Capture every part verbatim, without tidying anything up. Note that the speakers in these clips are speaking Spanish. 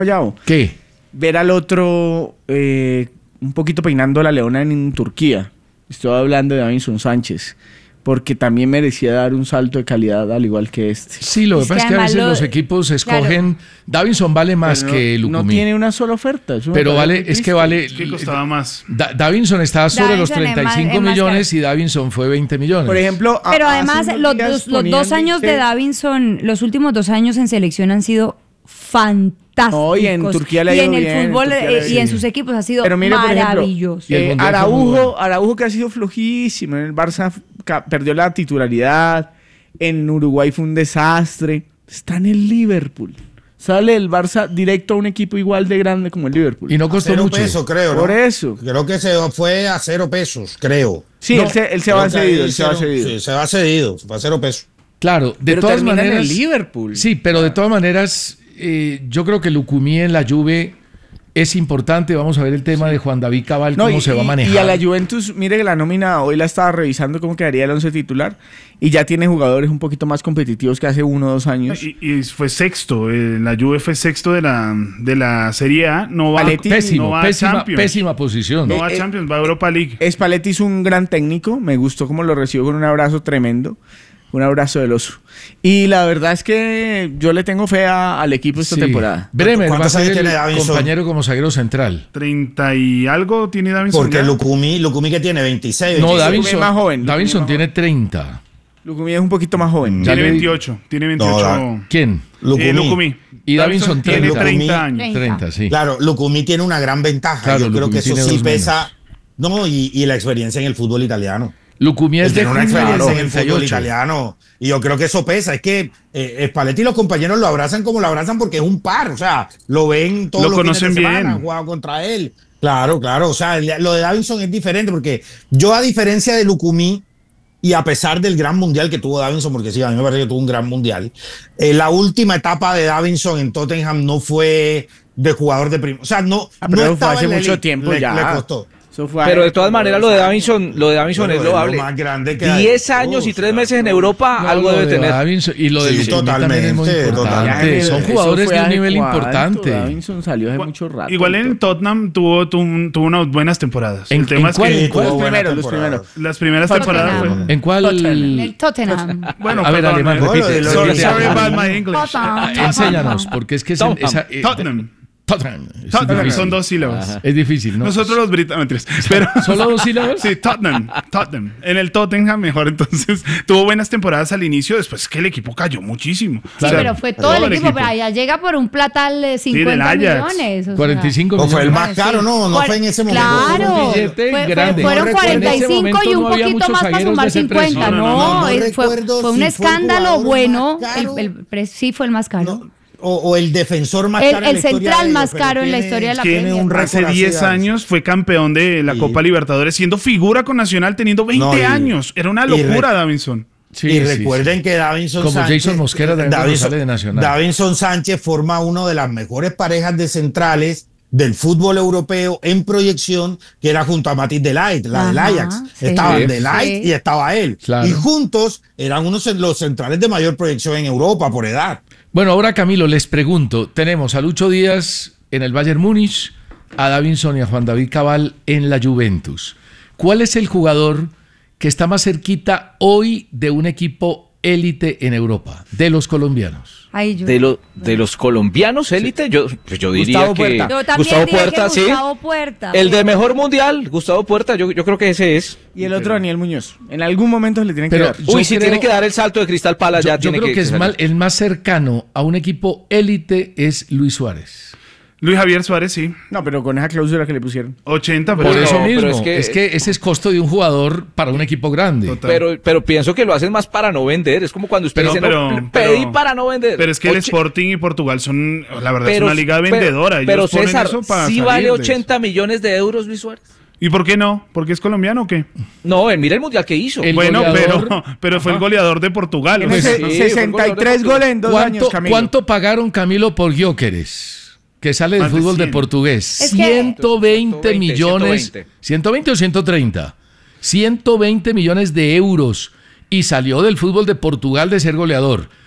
Callao. ¿Qué? Ver al otro eh, un poquito peinando la leona en, en Turquía. Estoy hablando de Davinson Sánchez. Porque también merecía dar un salto de calidad al igual que este. Sí, lo que Es pasa es que que a veces además lo- los equipos escogen... claro. Davinson vale más Pero no- que No Lucumí. tiene una sola oferta. eso me Pero parece vale, muy es que triste. vale... ¿Qué costaba más? Da- Davinson está sobre los Davinson es treinta y cinco más- es más millones caro. y Davinson fue veinte millones. Por ejemplo, a- Pero hace además, unos los, días dos- los ponían, dos años de dice- Davinson, los últimos dos años en selección han sido fantásticos. No, y en Turquía le ha Y ido en el bien, en fútbol Turquía le ha eh, ido y en bien. sus equipos ha sido Pero mire, por ejemplo, maravilloso. Y el Eh, Mundial fue muy Araujo, bueno. Araujo que ha sido flojísimo. En el Barça ca- perdió la titularidad. En Uruguay fue un desastre. Está en el Liverpool. Sale el Barça directo a un equipo igual de grande como el Liverpool. Y no costó Cero mucho. pesos, creo, ¿no? Por eso. Creo que se fue a cero pesos, creo. Sí, No, él se, él se Creo va que cedido. ahí Él se va cero- cedido. Sí, se va cedido, se va a cero pesos. Claro, de Pero todas termina maneras... en el Liverpool. Sí, pero de todas maneras, eh, yo creo que Lucumí en la Juve es importante. Vamos a ver el tema de Juan David Cabal, No, cómo y, se va a y- manejar. y a la Juventus, mire que la nómina hoy la estaba revisando cómo quedaría el once titular y ya tiene jugadores un poquito más competitivos que hace uno o dos años. Y, y fue sexto, eh, la Juve fue sexto de la, de la Serie A, no va, Paletti, Pésimo, no va a pésima, Champions, pésima posición. no va a Eh, eh, Champions, va a Europa League. Spalletti es un gran técnico, me gustó cómo lo recibió con un abrazo tremendo, un abrazo del oso. Y la verdad es que yo le tengo fe a- al equipo esta Sí. temporada. Bremer va a ¿Cuántos ser años el tiene Davinson? compañero como zaguero central. treinta y algo tiene Davinson. Porque ya. Lucumí, Lucumí que tiene veintiséis, No, veintiséis. Davinson, es más joven, Davinson Lucumí tiene es treinta. Lucumí es un poquito más joven. Ya Tiene le- veintiocho, tiene veintiocho. da- ¿Quién? Lucumí. Eh, Lucumí. Y Davinson tiene treinta. treinta años. treinta, sí. Claro, Lucumí tiene una gran ventaja. Claro, Yo creo Lucumí que eso tiene sí dos pesa. No, y, y la experiencia en el fútbol italiano. Lucumí es Él de tiene una junio del experiencia en el noventa y fútbol ocho. italiano. Y yo creo que eso pesa. Es que eh, Spalletti y los compañeros lo abrazan como lo abrazan porque es un par. O sea, lo ven todos Lo los fines de conocen semana, bien. han jugado contra él. Claro, claro. O sea, el- lo de Davinson es diferente porque yo, a diferencia de Lucumí, y a pesar del gran mundial que tuvo Davinson, porque sí, a mí me parece que tuvo un gran mundial, eh, la última etapa de Davinson en Tottenham no fue de jugador de primer. O sea, no, Ah, no pero fue estaba hace en la mucho elite. tiempo Le- ya. Le costó. Eso fue Pero de hace todas como maneras, dos lo de años. Davinson, lo de Davinson Bueno, es es lo loable. más grande que hay. diez años y Oh, tres sí, meses en no. Europa, No, algo lo debe de tener. Davinson y lo de Sí, Lucumí también es muy totalmente, importante. totalmente. Son Eso jugadores fue de un hace nivel cuánto, importante. Davinson salió hace Igual- mucho rato. Igual en Tottenham tuvo, tuvo, tuvo unas buenas temporadas. ¿En- el tema en es cuál? que ¿En cuál? Los Buena primeros, los temporada. primeros. las primeras Tottenham. temporadas fue... ¿En cuál? En el Tottenham. Bueno, a ver, perdón, Alemán, eh. Bueno, repite. de lo- Sorry, repite. sorry about my English. Tottenham. Enséñanos, porque es que es, Tottenham. esa, eh, Tottenham. Tottenham. Es Tottenham, difícil. son dos sílabas. Es difícil, ¿no? Nosotros los británicos, pero ¿Solo dos sílabas? Sí, Tottenham, Tottenham. En el Tottenham mejor, entonces tuvo buenas temporadas al inicio, después es que el equipo cayó muchísimo. Sí, O sea, pero fue todo el equipo, pero allá llega por un platal de cincuenta del Ajax. millones. o sea. cuarenta y cinco O fue el millones. más caro, no, no Cuar- fue en ese momento. Claro, Fue un billete fue- fue- grande. fueron No cuarenta y recuerdo. En ese cinco y un momento no había poquito muchos más para zagueros sumar de ese precio. cincuenta. No, No, no, no, no es- fue, recuerdo fue un si fue el escándalo jugador bueno. más El, caro. el pre- sí fue el más caro. No, o, o el defensor más El- caro. en el la historia central de ellos, más pero caro en la tiene- historia de la tiene Premier. un Hace récord diez así, años fue campeón de la Sí. Copa Libertadores, siendo figura con Nacional, teniendo veinte No, y- años. Era una y locura, re- Davinson. Sí, y sí, recuerden sí. que Davinson Como Sánchez, Jason Mosquera también cuando sale de Nacional. Davinson Sánchez forma una de las mejores parejas de centrales del fútbol europeo en proyección, que era junto a Matthijs de Ligt, la del Ajá, Ajax. sí. Estaban Sí. de Ligt Sí. y estaba él. Claro. Y juntos eran unos de los centrales de mayor proyección en Europa por edad. Bueno, ahora Camilo, les pregunto, tenemos a Lucho Díaz en el Bayern Múnich, a Davinson y a Juan David Cabal en la Juventus. ¿Cuál es el jugador que está más cerquita hoy de un equipo élite en Europa, de los colombianos? Ay, yo- De, lo, de los colombianos élite, yo, pues yo diría Gustavo que Puerta. Yo también Gustavo dije Puerta, que sí. Gustavo Puerta. El de mejor mundial, Gustavo Puerta, yo, yo creo que ese es. Y el otro, Daniel Muñoz. En algún momento le tienen que Pero dar. yo Uy, si creo- tiene que dar el salto de Cristal Palace, ya Yo, yo tiene creo que, que es salir. mal, el más cercano a un equipo élite es Luis Suárez. Luis Javier Suárez, sí. No, pero con esa cláusula que le pusieron. ochenta, pero Por no, eso pero mismo, es es que- que, ese es costo de un jugador para un equipo grande. Total. Pero, pero pienso que lo hacen más para no vender. Es como cuando usted Pero- dice, pero- no, pedí pero- para no vender. Pero es que el Oche- Sporting y Portugal son, la verdad, pero- es una liga pero- vendedora. Ellos Pero ponen César, eso para ¿sí salir vale de ochenta millones de euros Luis Suárez? eso. ¿Y por qué no? ¿Porque es colombiano o qué? No, él mira el mundial que hizo. El bueno, goleador- pero, pero fue el goleador de Portugal. Tiene Pues, se- sí, sesenta y tres fue goles en dos ¿Cuánto, años, Camilo. ¿Cuánto pagaron, Camilo, por Gyökeres? Que sale del Más de fútbol de cien. portugués. Es que- ciento veinte ciento veinte, millones. ciento veinte. ¿ciento veinte o ciento treinta? ciento veinte millones de euros. Y salió del fútbol de Portugal de ser goleador.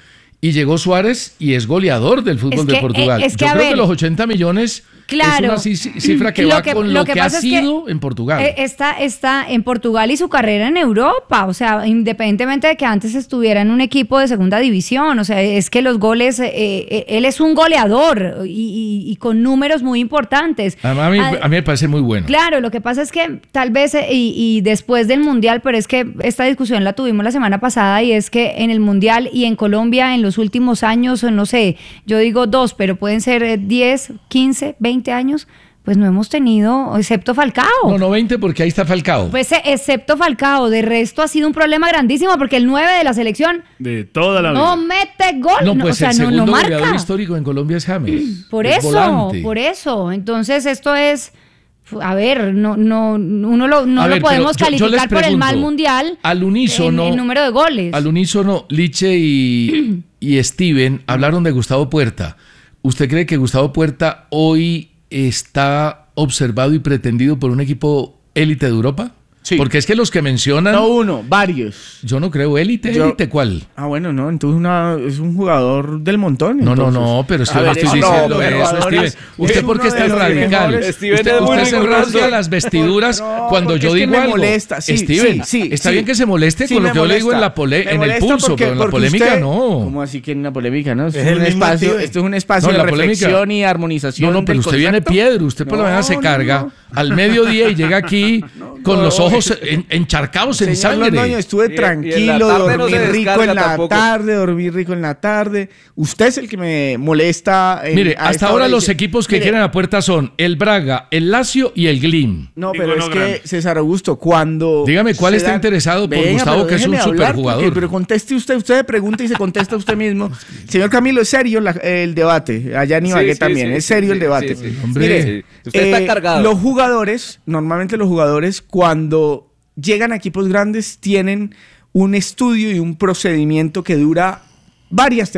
y llegó Suárez y es goleador del fútbol Es que, de Portugal. eh, es que, Yo a creo ver, que los ochenta millones claro, es una cifra que lo va que- con lo lo que que, ha pasa es que, sido en Portugal. Eh, Está, está en Portugal y su carrera en Europa, o sea, independientemente de que antes estuviera en un equipo de segunda división, o sea, es que los goles, eh, eh, él es un goleador y, y- y con números muy importantes. Además, a mí, Ah, a mí me parece muy bueno. Claro, lo que pasa es que tal vez, eh, y, y después del Mundial, pero es que esta discusión la tuvimos la semana pasada y es que en el Mundial y en Colombia en los últimos años, o no sé, yo digo dos, pero pueden ser eh, diez, quince, veinte años, pues no hemos tenido, excepto Falcao. No, no veinte porque ahí está Falcao. Pues eh, excepto Falcao, de resto ha sido un problema grandísimo porque el nueve de la selección De toda la no vida. mete gol, no, no, pues o sea, el no, segundo no goleador marca. histórico en Colombia es James. Por es eso, volante. por eso. Entonces esto es, a ver, no, no, uno lo, no A lo ver, podemos pero yo- yo les calificar por el mal pregunto, mundial al unísono- en, en número de goles. Al unísono, Liche y, y Steven hablaron de Gustavo Puerta. ¿Usted cree que Gustavo Puerta hoy está observado y pretendido por un equipo élite de Europa? Sí. Porque es que los que mencionan, No uno, varios. yo no creo élite, Yo- élite, ¿cuál? Ah, bueno, no, entonces una, es un jugador del montón. No, no, entonces. no, pero es que A yo ver, no estoy es uno diciendo de los eso, jugadores- Steven. es ¿Usted por uno qué de está los radical? mejores- Steven usted es muy usted se riguroso. rasga las vestiduras No, cuando porque yo es que digo me algo. molesta, sí, Steven, sí, sí, está sí. bien que se moleste Sí, con lo me que yo le digo en, molesta. la pole- Me en el molesta pulso, porque- pero en la porque polémica usted- no. ¿Cómo así que en una polémica, no? Esto Es es, el un mismo espacio, Steven. esto es un espacio No, de la polémica- reflexión y armonización. No, no, pero del usted viene concepto. piedra, usted por la No, mañana se no, carga no. al mediodía y llega aquí con los no. ojos en- encharcados en Señor sangre. Londoño, estuve Y- y en la tranquilo, tarde no dormí se rico descarga en la tampoco. tarde, dormí rico en la tarde. Usted es el que me molesta. en- Mire, a hasta esta ahora hora los dice- equipos que Mire, quieren a puerta son el Braga, el Lazio y el Glim. No, pero Ninguno es que, grande. César Augusto, cuando... Dígame, ¿cuál se está interesado por Gustavo, pero que es un déjeme hablar, superjugador? porque- Pero conteste usted, usted se pregunta y se contesta usted mismo. Señor Camilo, es serio la- el debate. Allá en Ibagué Sí, sí, también, sí, es serio sí, el sí, debate. sí, sí. Hombre. Mire, Sí. Usted está eh, cargado. Los jugadores, normalmente los jugadores, cuando llegan a equipos grandes, tienen un estudio y un procedimiento que dura varias